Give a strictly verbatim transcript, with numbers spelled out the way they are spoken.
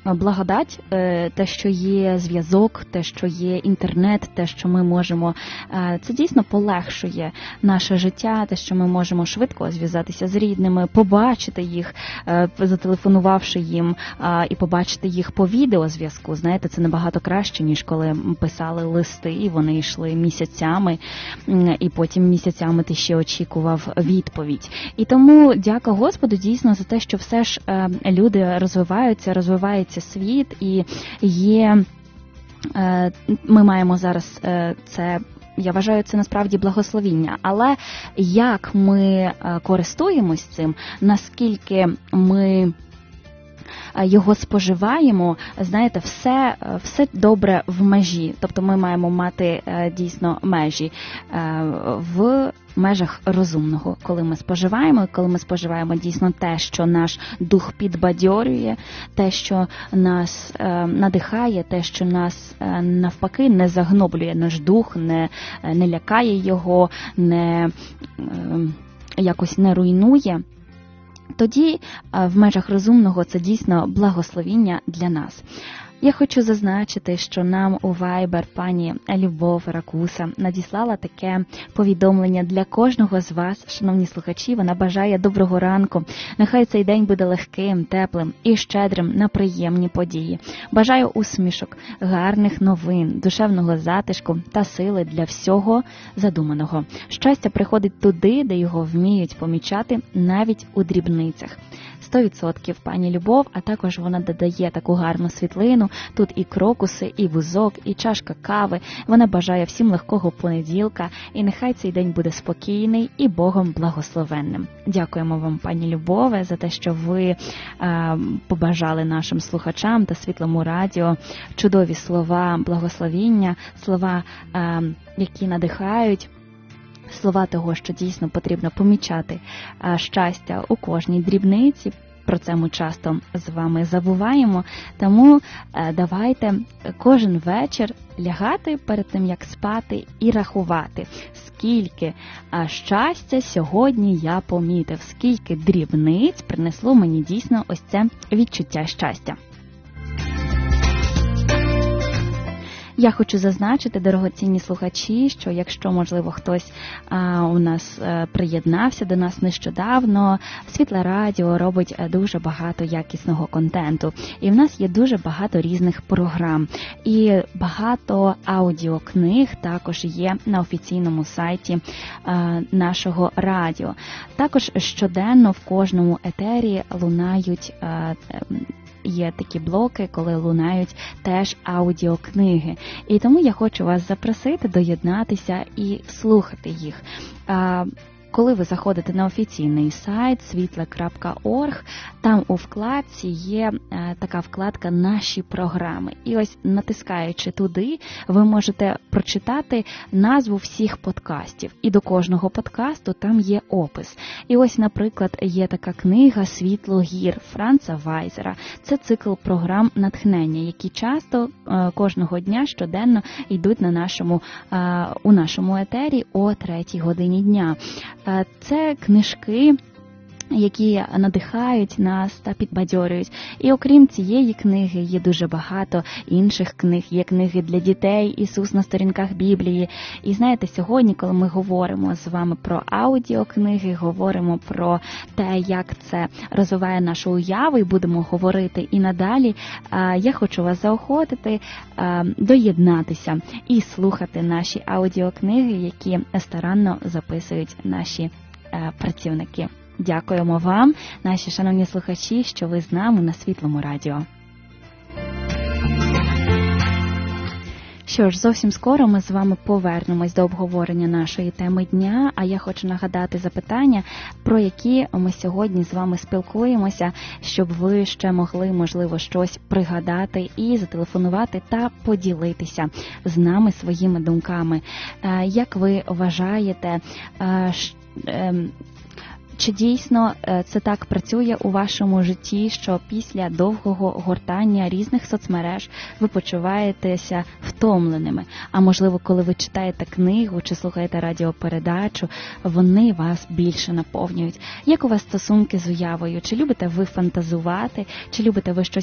благодать, те, що є зв'язок, те, що є інтернет, те, що ми можемо, це дійсно полегшує наше життя, те, що ми можемо швидко зв'язатися з рідними, побачити їх, зателефонувавши їм, і побачити їх по відеозв'язку. Знаєте, це набагато краще, ніж коли писали листи, і вони йшли місяцями, і потім місяцями ти ще очікував відповідь. І тому дяка Господу дійсно за те, що все ж люди розвиваються, розвивається світ, і є, ми маємо зараз це, я вважаю, це насправді благословіння. Але як ми користуємось цим, наскільки ми його споживаємо, знаєте, все, все добре в межі. Тобто ми маємо мати дійсно межі в межах розумного, коли ми споживаємо, коли ми споживаємо дійсно те, що наш дух підбадьорює, те, що нас е, надихає, те, що нас е, навпаки не загноблює наш дух, не, не лякає його, не е, якось не руйнує. Тоді в межах розумного це дійсно благословіння для нас. Я хочу зазначити, що нам у Viber пані Любов Ракуса надіслала таке повідомлення для кожного з вас, шановні слухачі. Вона бажає доброго ранку. Нехай цей день буде легким, теплим і щедрим на приємні події. Бажаю усмішок, гарних новин, душевного затишку та сили для всього задуманого. Щастя приходить туди, де його вміють помічати навіть у дрібницях. сто відсотків пані Любов, а також вона додає таку гарну світлину. Тут і крокуси, і вузок, і чашка кави. Вона бажає всім легкого понеділка, і нехай цей день буде спокійний і Богом благословенним. Дякуємо вам, пані Любове, за те, що ви е, побажали нашим слухачам та Світлому радіо чудові слова благословіння, слова, е, які надихають, слова того, що дійсно потрібно помічати щастя у кожній дрібниці. Про це ми часто з вами забуваємо, тому давайте кожен вечір лягати перед тим, як спати, і рахувати, скільки щастя сьогодні я помітив, скільки дрібниць принесло мені дійсно ось це відчуття щастя. Я хочу зазначити, дорогоцінні слухачі, що якщо, можливо, хтось а, у нас а, приєднався до нас нещодавно, Світле радіо робить дуже багато якісного контенту. І в нас є дуже багато різних програм. І багато аудіокниг також є на офіційному сайті а, нашого радіо. Також щоденно в кожному етері лунають а, є такі блоки, коли лунають теж аудіокниги. І тому я хочу вас запросити доєднатися і слухати їх. Коли ви заходите на офіційний сайт світле крапка орг, там у вкладці є е, така вкладка «Наші програми». І ось натискаючи туди, ви можете прочитати назву всіх подкастів. І до кожного подкасту там є опис. І ось, наприклад, є така книга «Світло гір» Франца Вайзера. Це цикл програм натхнення, які часто е, кожного дня щоденно йдуть на нашому, е, у нашому етері о третій годині дня. Це книжки, які надихають нас та підбадьорюють. І окрім цієї книги є дуже багато інших книг. Є книги для дітей, Ісус на сторінках Біблії. І знаєте, сьогодні, коли ми говоримо з вами про аудіокниги, говоримо про те, як це розвиває нашу уяву, і будемо говорити і надалі, я хочу вас заохотити доєднатися і слухати наші аудіокниги, які старанно записують наші працівники. Дякуємо вам, наші шановні слухачі, що ви з нами на Світлому радіо. Що ж, зовсім скоро ми з вами повернемось до обговорення нашої теми дня, а я хочу нагадати запитання, про які ми сьогодні з вами спілкуємося, щоб ви ще могли, можливо, щось пригадати і зателефонувати та поділитися з нами своїми думками. Як ви вважаєте, чи дійсно це так працює у вашому житті, що після довгого гортання різних соцмереж ви почуваєтеся втомленими? А можливо, коли ви читаєте книгу чи слухаєте радіопередачу, вони вас більше наповнюють. Як у вас стосунки з уявою? Чи любите ви фантазувати? Чи любите ви щось